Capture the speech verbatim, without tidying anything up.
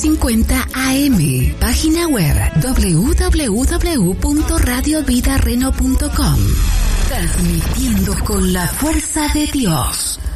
cincuenta A M. Página web doble u doble u doble u punto radio vida reno punto com. Transmitiendo con la fuerza de Dios.